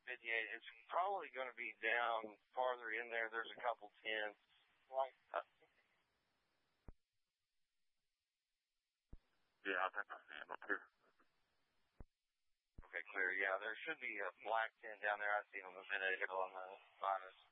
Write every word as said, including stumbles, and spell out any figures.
fifty-eight. It's probably going to be down farther in there. There's a couple tents. Like, uh, yeah, I think I see him up here. Okay, clear. Yeah, there should be a black tent down there. I see him a minute ago on the minus